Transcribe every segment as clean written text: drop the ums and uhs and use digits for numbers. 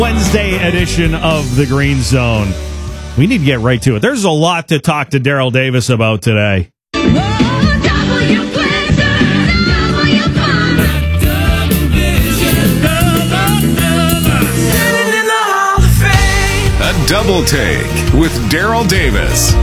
Wednesday edition of the Green Zone. We need to get right to it. There's a lot to talk to Daryl Davis about today. A double take with Daryl Davis.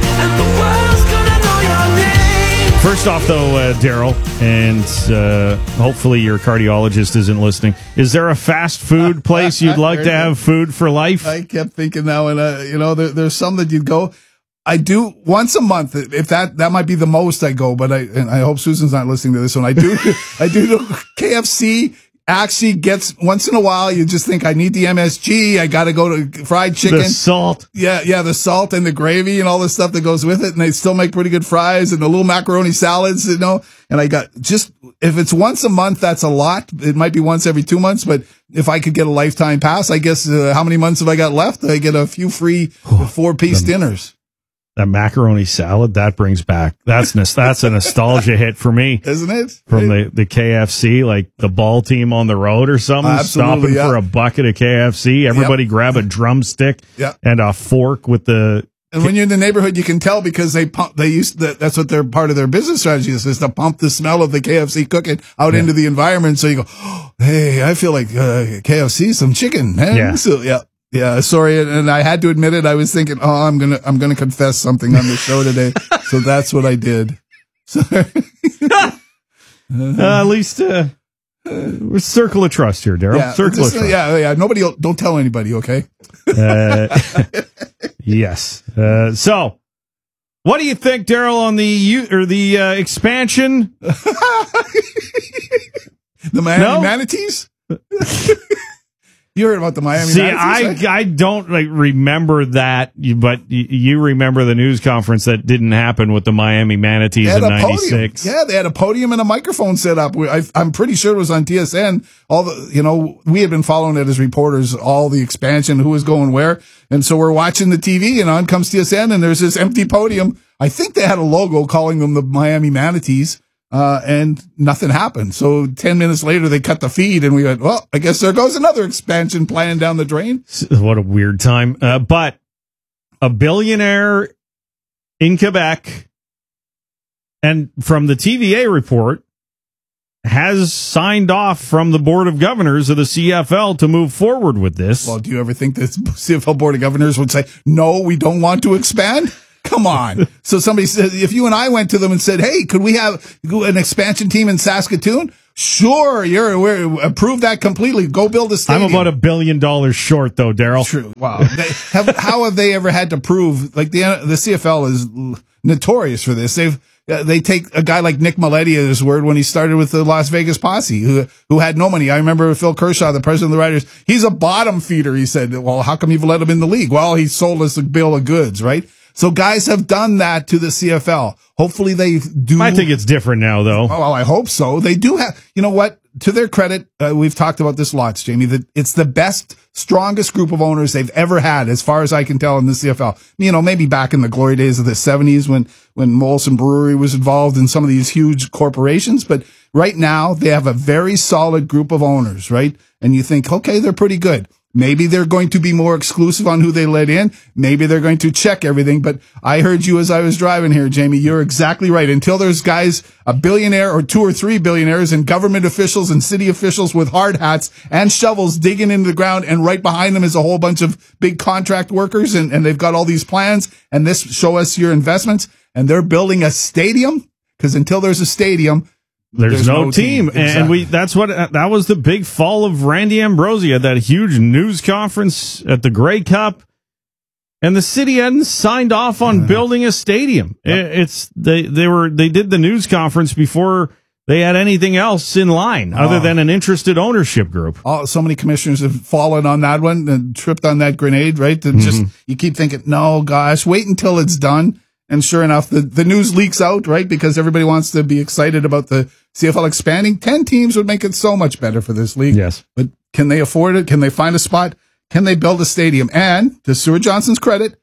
First off, though, Daryl, and hopefully your cardiologist isn't listening, is there a fast food place you'd like to have food for life? I kept thinking that when, there's some that you'd go. I do once a month. If that might be the most I go, but I hope Susan's not listening to this one. I do KFC. Actually gets once in a while, you just think I need the MSG. I got to go to fried chicken. The salt. Yeah, the salt and the gravy and all the stuff that goes with it. And they still make pretty good fries and the little macaroni salads, And I got if it's once a month, that's a lot. It might be once every 2 months, but if I could get a lifetime pass, I guess, how many months have I got left? I get a few free 4-piece dinners. That macaroni salad, that brings back, that's a nostalgia hit for me. Isn't it? From the KFC, like the ball team on the road or something, Absolutely, stopping for a bucket of KFC. Everybody grab a drumstick and a fork with the... And when you're in the neighborhood, you can tell because that's what their part of their business strategy is to pump the smell of the KFC cooking out into the environment. So you go, oh, hey, I feel like KFC, some chicken. Eh? Yeah. So, yeah, sorry, and I had to admit it. I was thinking, I'm gonna confess something on the show today, so that's what I did. At least we're circle of trust here, Daryl. Yeah, circle of trust. Yeah. Don't tell anybody, okay? Yes. So, what do you think, Daryl, on the expansion? The Miami Manatees. You heard about the Miami Manatees, right? I don't remember that, but you remember the news conference that didn't happen with the Miami Manatees in '96. Yeah, they had a podium and a microphone set up. I'm pretty sure it was on TSN. We had been following it as reporters, all the expansion, who was going where. And so we're watching the TV and on comes TSN and there's this empty podium. I think they had a logo calling them the Miami Manatees. And nothing happened. So 10 minutes later, they cut the feed and we went, well, I guess there goes another expansion plan down the drain. What a weird time. But a billionaire in Quebec and from the TVA report has signed off from the Board of Governors of the CFL to move forward with this. Well, do you ever think the CFL Board of Governors would say, no, we don't want to expand? Come on. So somebody said, if you and I went to them and said, hey, could we have an expansion team in Saskatoon? Sure. We're approve that completely. Go build a stadium. I'm about $1 billion short though, Daryl. True. Wow. How have they ever had to prove, like the CFL is notorious for this. They take a guy like Nick Maletti at his word when he started with the Las Vegas Posse, who had no money. I remember Phil Kershaw, the president of the Riders. He's a bottom feeder. He said, well, how come you've let him in the league? Well, he sold us a bill of goods, right? So guys have done that to the CFL. Hopefully they do. I think it's different now, though. Oh, well, I hope so. They do have, you know what? To their credit, we've talked about this lots, Jamie, that it's the best, strongest group of owners they've ever had, as far as I can tell, in the CFL. Maybe back in the glory days of the 70s when Molson Brewery was involved in some of these huge corporations. But right now, they have a very solid group of owners, right? And you think, okay, they're pretty good. Maybe they're going to be more exclusive on who they let in. Maybe they're going to check everything. But I heard you as I was driving here, Jamie. You're exactly right. Until there's guys, a billionaire or 2 or 3 billionaires and government officials and city officials with hard hats and shovels digging into the ground, and right behind them is a whole bunch of big contract workers, and they've got all these plans, and this show us your investments, and they're building a stadium, because until there's a stadium, there's no team. Exactly. And that was the big fall of Randy Ambrosie at that huge news conference at the Grey Cup. And the city hadn't signed off on building a stadium. Yep. They did the news conference before they had anything else in line other than an interested ownership group. So many commissioners have fallen on that one and tripped on that grenade, right? And just, you keep thinking, no, gosh, wait until it's done. And sure enough, the news leaks out, right? Because everybody wants to be excited about the CFL expanding. 10 teams would make it so much better for this league. Yes. But can they afford it? Can they find a spot? Can they build a stadium? And to Stuart Johnson's credit,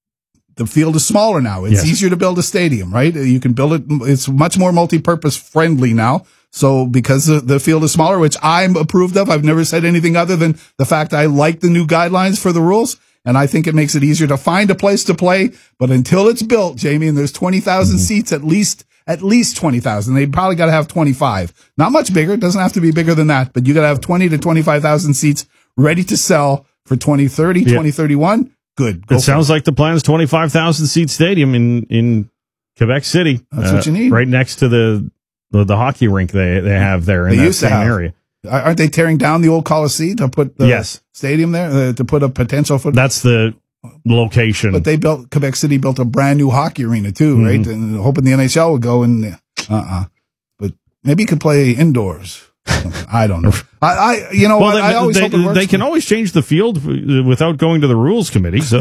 the field is smaller now. It's easier to build a stadium, right? You can build it. It's much more multi-purpose friendly now. So because the field is smaller, which I'm approved of, I've never said anything other than the fact I like the new guidelines for the rules. And I think it makes it easier to find a place to play. But until it's built, Jamie, and there's 20,000 seats, at least 20,000. They probably got to have 25. Not much bigger. It doesn't have to be bigger than that, but you got to have 20 to 25,000 seats ready to sell for 2030, 2031. Good. It sounds like the plan is 25,000 seat stadium in Quebec City. That's what you need. Right next to the hockey rink they have there in that same area. Aren't they tearing down the old Coliseum to put the stadium there, to put a potential football? That's the location. But Quebec City built a brand new hockey arena too, right? And hoping the NHL would go and, but maybe you could play indoors. I don't know. I always hope it works. They can always change the field without going to the rules committee. So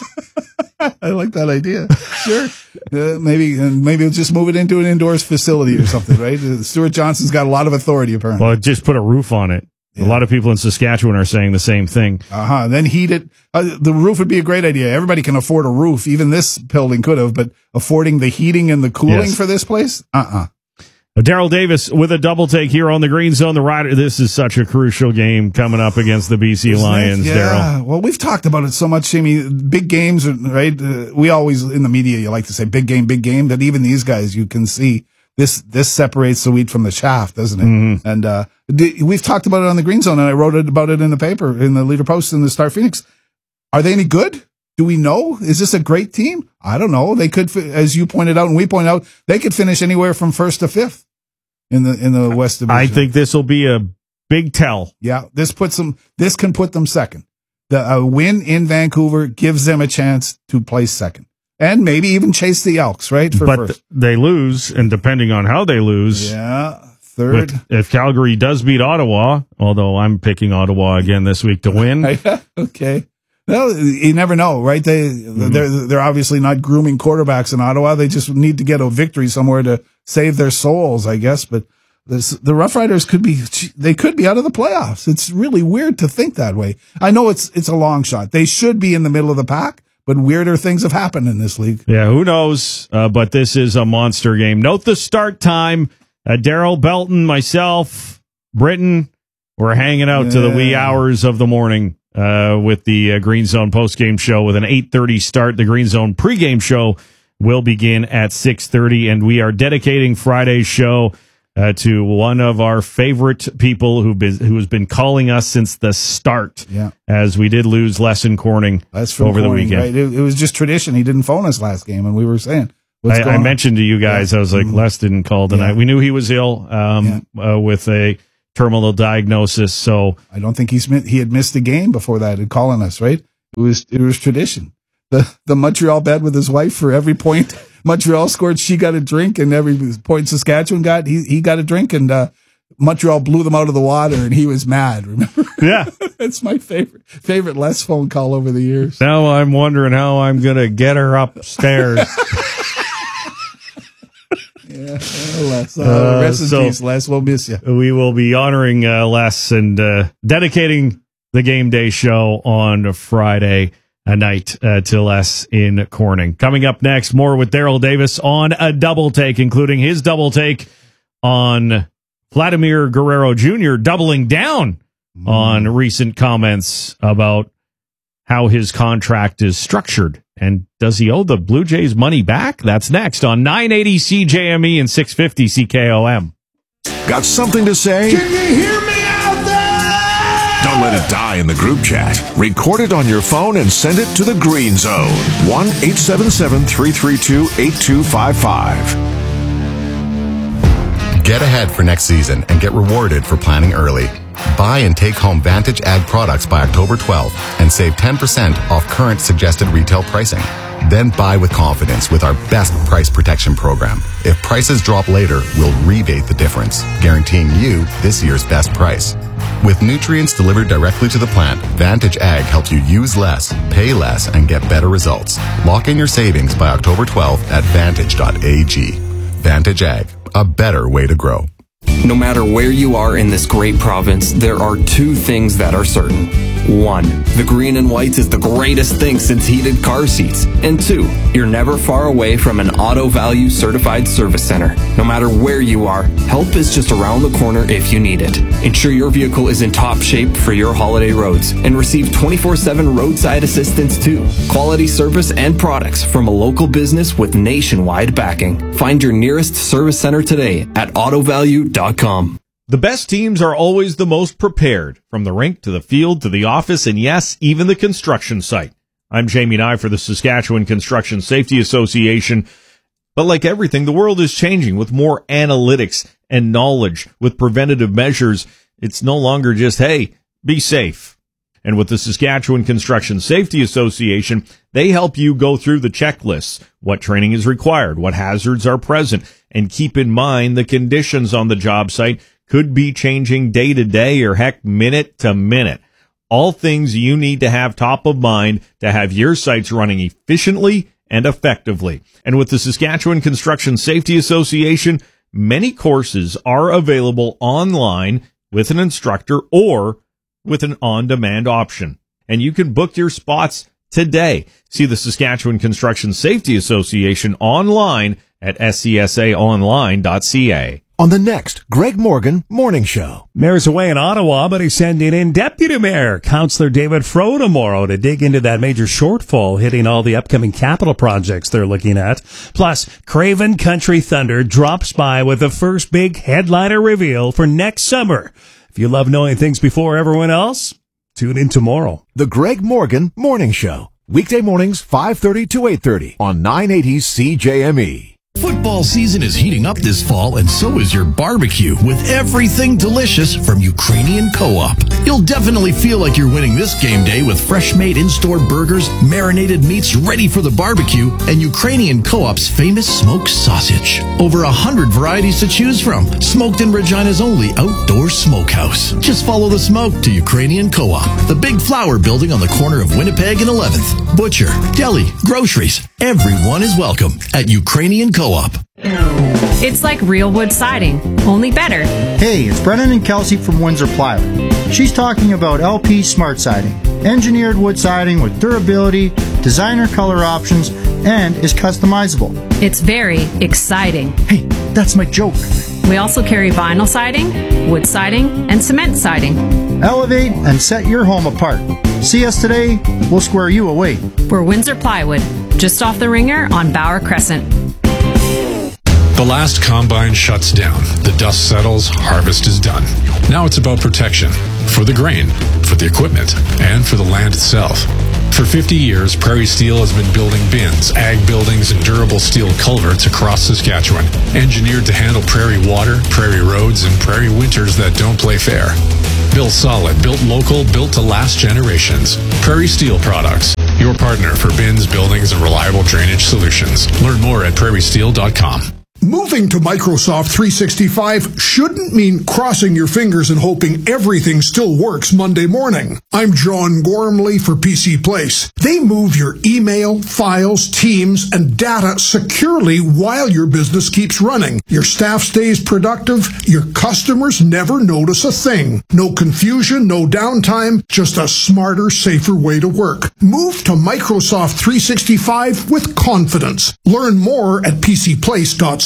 I like that idea. Sure. Maybe we'll just move it into an indoors facility or something, right? Stuart Johnson's got a lot of authority, apparently. Well, just put a roof on it. Yeah. A lot of people in Saskatchewan are saying the same thing. Then heat it. The roof would be a great idea. Everybody can afford a roof. Even this building could have, but affording the heating and the cooling for this place? Daryl Davis with a double take here on the Green Zone. The Rider. This is such a crucial game coming up against the BC Lions, Daryl. Well, we've talked about it so much, Jamie. Big games, right? We always, in the media, you like to say big game, that even these guys, you can see this separates the wheat from the chaff, doesn't it? Mm-hmm. And we've talked about it on the Green Zone, and I wrote about it in the paper, in the Leader Post, in the Star Phoenix. Are they any good? Do we know? Is this a great team? I don't know. They could, as you pointed out and we pointed out, they could finish anywhere from 1st to 5th in the West Division. I think this will be a big tell. Yeah, this can put them second. The win in Vancouver gives them a chance to place second and maybe even chase the Elks, right? But first. They lose, and depending on how they lose, third. If Calgary does beat Ottawa, although I'm picking Ottawa again this week to win. Okay. Well, you never know, right? They're obviously not grooming quarterbacks in Ottawa. They just need to get a victory somewhere to save their souls, I guess. But the Rough Riders could be out of the playoffs. It's really weird to think that way. I know it's a long shot. They should be in the middle of the pack, but weirder things have happened in this league. Yeah, who knows? But this is a monster game. Note the start time. Daryl Belton, myself, Britton, we're hanging out to the wee hours of the morning. With the Green Zone postgame show with an 8:30 start. The Green Zone pregame show will begin at 6:30, and we are dedicating Friday's show to one of our favorite people who has been calling us since the start. Yeah, as we did lose Lesson Corning over the weekend. Right? It was just tradition. He didn't phone us last game, and we were saying, I mentioned to you guys, I was like, Les didn't call tonight. We knew he was ill with a terminal diagnosis, so I don't think he had missed a game before that and calling us, right? It was tradition. The Montreal bet with his wife, for every point Montreal scored, she got a drink, and every point Saskatchewan got, he got a drink, and Montreal blew them out of the water, and he was mad, remember? Yeah. That's my favorite Les phone call over the years. Now I'm wondering how I'm going to get her upstairs. Yeah, Les. Rest in peace, Les. We'll miss you. We will be honoring Les and dedicating the game day show on Friday night to Les in Corning. Coming up next, more with Daryl Davis on a double take, including his double take on Vladimir Guerrero Jr. doubling down on recent comments about how his contract is structured. And does he owe the Blue Jays money back? That's next on 980 CJME and 650 CKOM. Got something to say? Can you hear me out there? Don't let it die in the group chat. Record it on your phone and send it to the Green Zone. 1-877-332-8255. Get ahead for next season and get rewarded for planning early. Buy and take home Vantage Ag products by October 12th and save 10% off current suggested retail pricing. Then buy with confidence with our best price protection program. If prices drop later, we'll rebate the difference, guaranteeing you this year's best price. With nutrients delivered directly to the plant, Vantage Ag helps you use less, pay less, and get better results. Lock in your savings by October 12th at vantage.ag. Vantage Ag, a better way to grow. No matter where you are in this great province, there are two things that are certain. 1. The green and whites is the greatest thing since heated car seats. And 2. You're never far away from an Auto Value certified service center. No matter where you are, help is just around the corner if you need it. Ensure your vehicle is in top shape for your holiday roads and receive 24/7 roadside assistance too. Quality service and products from a local business with nationwide backing. Find your nearest service center today at autovalue.com. The best teams are always the most prepared, from the rink to the field to the office and, yes, even the construction site. I'm Jamie Nye for the Saskatchewan Construction Safety Association. But like everything, the world is changing with more analytics and knowledge. With preventative measures, it's no longer just, hey, be safe. And with the Saskatchewan Construction Safety Association, they help you go through the checklists, what training is required, what hazards are present, and keep in mind the conditions on the job site could be changing day to day or heck minute to minute. All things you need to have top of mind to have your sites running efficiently and effectively. And with the Saskatchewan Construction Safety Association, many courses are available online with an instructor or with an on-demand option. And you can book your spots today. See the Saskatchewan Construction Safety Association online at scsaonline.ca. On the next Greg Morgan Morning Show. Mayor's away in Ottawa, but he's sending in Deputy Mayor Councillor David Froh tomorrow to dig into that major shortfall hitting all the upcoming capital projects they're looking at. Plus, Craven Country Thunder drops by with the first big headliner reveal for next summer. If you love knowing things before everyone else, tune in tomorrow. The Greg Morgan Morning Show. Weekday mornings 5:30 to 8:30 on 980 CJME. Football season is heating up this fall, and so is your barbecue with everything delicious from Ukrainian Co-op. You'll definitely feel like you're winning this game day with fresh-made in-store burgers, marinated meats ready for the barbecue, and Ukrainian Co-op's famous smoked sausage. Over 100 varieties to choose from, smoked in Regina's only outdoor smokehouse. Just follow the smoke to Ukrainian Co-op, the big flower building on the corner of Winnipeg and 11th. Butcher, deli, groceries, everyone is welcome at Ukrainian Co-op. It's like real wood siding, only better. Hey, it's Brennan and Kelsey from Windsor Plywood. She's talking about LP Smart Siding, engineered wood siding with durability, designer color options, and is customizable. It's very exciting. Hey, that's my joke. We also carry vinyl siding, wood siding, and cement siding. Elevate and set your home apart. See us today, we'll square you away. We're Windsor Plywood, just off the Ringer on Bauer Crescent. The last combine shuts down, the dust settles, harvest is done. Now it's about protection, for the grain, for the equipment, and for the land itself. For 50 years, Prairie Steel has been building bins, ag buildings, and durable steel culverts across Saskatchewan, engineered to handle prairie water, prairie roads, and prairie winters that don't play fair. Built solid, built local, built to last generations. Prairie Steel Products, your partner for bins, buildings, and reliable drainage solutions. Learn more at prairiesteel.com. Moving to Microsoft 365 shouldn't mean crossing your fingers and hoping everything still works Monday morning. I'm John Gormley for PC Place. They move your email, files, teams, and data securely while your business keeps running. Your staff stays productive. Your customers never notice a thing. No confusion, no downtime, just a smarter, safer way to work. Move to Microsoft 365 with confidence. Learn more at pcplace.ca.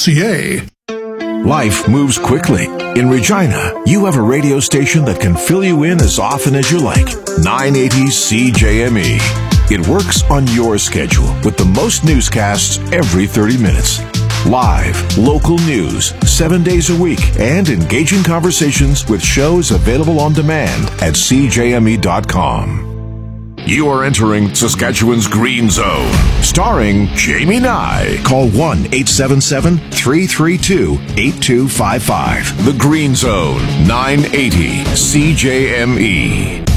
Life moves quickly. In Regina, you have a radio station that can fill you in as often as you like. 980 CJME. It works on your schedule with the most newscasts every 30 minutes. Live, local news, 7 days a week, and engaging conversations with shows available on demand at CJME.com. You are entering Saskatchewan's Green Zone, starring Jamie Nye. Call 1-877-332-8255. The Green Zone, 980 CJME.